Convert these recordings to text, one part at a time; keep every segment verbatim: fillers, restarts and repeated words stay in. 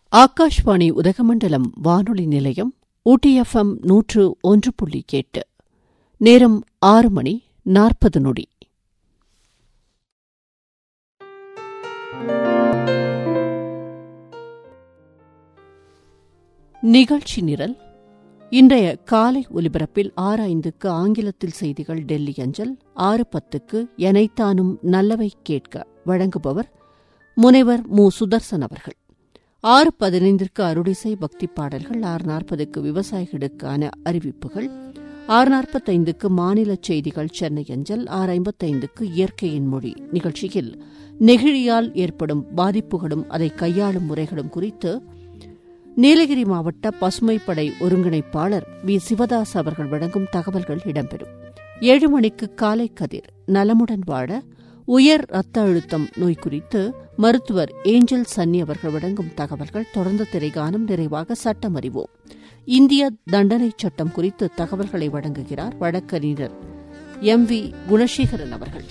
ஆகாஷ்வாணி உதகமண்டலம் வானொலி நிலையம் ஊட்டி எஃப்எம் நூற்று ஒன்று புள்ளி எட்டு. நேரம் ஆறு மணி நாற்பது நொடி. நிகழ்ச்சி நிரல். இன்றைய காலை ஒலிபரப்பில் ஆறு ஐந்துக்கு ஆங்கிலத்தில் செய்திகள் டெல்லி அஞ்சல், ஆறு பத்துக்கு எனைத்தானும் நல்லவை கேட்க வழங்குபவர் முனைவர் மு சுதர்சன் அவர்கள். ஆறு பதினைந்திற்கு அருடிசை பக்தி பாடல்கள், ஆறு நாற்பதுக்கு விவசாயிகளுக்கான அறிவிப்புகள், ஆறு நாற்பத்தைந்துக்கு மாநில செய்திகள் சென்னை அஞ்சல், ஆறு ஐம்பத்தைந்துக்கு இயற்கையின் மொழி நிகழ்ச்சியில் நெகிழியால் ஏற்படும் பாதிப்புகளும் அதை கையாளும் முறைகளும் குறித்து நீலகிரி மாவட்ட பசுமைப்படை ஒருங்கிணைப்பாளர் வி சிவதாஸ் அவர்கள் வழங்கும் தகவல்கள் இடம்பெறும். ஏழு மணிக்கு காலை கதிர் நலமுடன் வாழ உயர் ரத்த அழுத்தம் நோய் குறித்து மருத்துவர் ஏஞ்சல் சன்னி அவர்கள் வழங்கும் தகவல்கள். தொடர்ந்து திரைகானம், நிறைவாக சட்டம் அறிவோம். இந்திய தண்டனை சட்டம் குறித்து தகவல்களை வழங்குகிறார் வழக்கறிஞர் எம் வி குணசேகரன் அவர்கள்.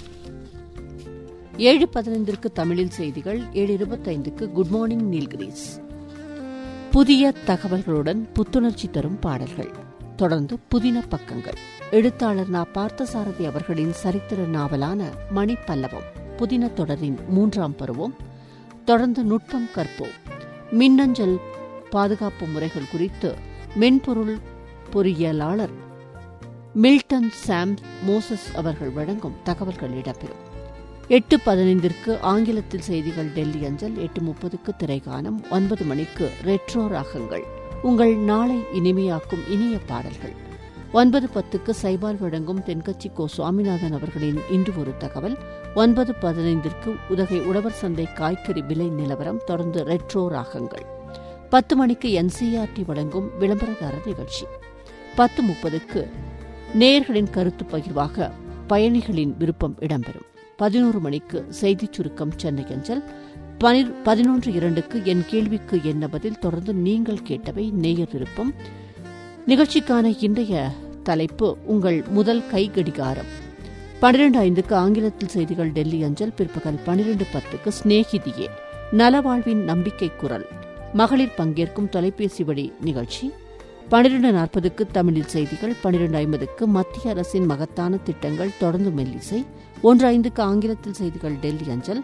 ஏழு பதினைந்திற்கு தமிழில் செய்திகள், ஏழு இருபத்தைந்துக்கு குட் மார்னிங் நீல்கிரீஸ், புதிய தகவல்களுடன் புத்துணர்ச்சி தரும் பாடல்கள். தொடர்ந்து புதின பக்கங்கள். எழுத்தாளர் நா பார்த்தசாரதி அவர்களின் சரித்திர நாவலான மணிப்பல்லவம் புதின தொடரின் மூன்றாம் பருவம். தொடர்ந்து நுட்பம் கற்போம், மின்னஞ்சல் பாதுகாப்பு முறைகள் குறித்து மென்பொருள் பொறியியலாளர் மில்டன் சாம் மோசஸ் அவர்கள் வழங்கும் தகவல்கள் இடம்பெறும். எட்டு பதினைந்திற்கு ஆங்கிலத்தில் செய்திகள் டெல்லி அஞ்சல், எட்டு முப்பதுக்கு திரைகானம், ஒன்பது மணிக்கு ரெட்ரோ ராகங்கள், உங்கள் நாளை இனிமையாக்கும் இனிய பாடல்கள். ஒன்பது பத்துக்கு சைபால் வழங்கும் தென்கட்சி கோ சுவாமிநாதன் அவர்களின் இன்று ஒரு தகவல். ஒன்பது பதினைந்திற்கு உதகை உழவர் சந்தை காய்கறி விலை நிலவரம். தொடர்ந்து ரெட்ரோ ராகங்கள். பத்து மணிக்கு என்சிஆர்டி வழங்கும் விளம்பரதாரர் நிகழ்ச்சி. பத்து முப்பதுக்கு நேயர்களின் கருத்து பகிர்வாக பயணிகளின் விருப்பம் இடம்பெறும். பதினோரு மணிக்கு செய்திச் சுருக்கம் சென்னை அஞ்சல். பதினொன்று இரண்டுக்கு என் கேள்விக்கு என்ன பதில். தொடர்ந்து நீங்கள் கேட்டவை நேயர் விருப்பம். நிகழ்ச்சிக்கான இன்றைய தலைப்பு உங்கள் முதல் கை கடிகாரம். பன்னிரண்டு ஐந்துக்கு ஆங்கிலத்தில் செய்திகள் டெல்லி அஞ்சல். பிற்பகல் பன்னிரண்டு பத்துக்கு ஸ்நேகிதியே நலவாழ்வின் நம்பிக்கை குரல், மகளிர் பங்கேற்கும் தொலைபேசி வழி நிகழ்ச்சி. பன்னிரண்டு நாற்பதுக்கு தமிழில் செய்திகள். பன்னிரண்டு ஐம்பதுக்கு மத்திய அரசின் மகத்தான திட்டங்கள். தொடர்ந்து மெல்லிசை. ஒன்று ஐந்துக்கு ஆங்கிலத்தில் செய்திகள் டெல்லி அஞ்சல்.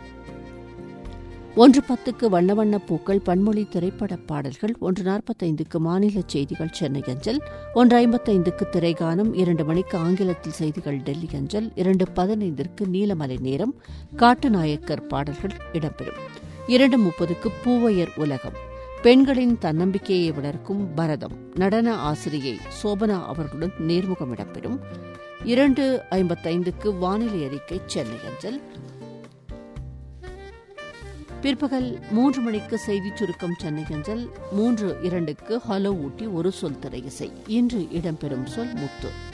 ஒன்று பத்துக்கு வண்ண வண்ண பூக்கள், பன்மொழி திரைப்பட பாடல்கள். ஒன்று நாற்பத்தைந்துக்கு மாநில செய்திகள் சென்னை அஞ்சல். ஒன்று ஐம்பத்தைந்துக்கு திரைகானம். இரண்டு மணிக்கு ஆங்கிலத்தில் செய்திகள் டெல்லி அஞ்சல். இரண்டு பதினைந்திற்கு நீலமலை நேரம், காட்டுநாயக்கர் பாடல்கள் இடம்பெறும். இரண்டு முப்பதுக்கு பூவையர் உலகம், பெண்களின் தன்னம்பிக்கையை வளர்க்கும் பரதம், நடன ஆசிரியை சோபனா அவர்களுடன் நேர்முகம் இடம்பெறும். இரண்டு ஐம்பத்தைந்துக்கு வானிலை அறிக்கை சென்னை அஞ்சல். பிற்பகல் மூன்று மணிக்கு செய்திச் சுருக்கம் சென்னை அஞ்சல். மூன்று இரண்டுக்கு ஹலோ ஊட்டி ஒரு சொல் திரை இசை. இன்று இடம்பெறும் சொல் முத்து.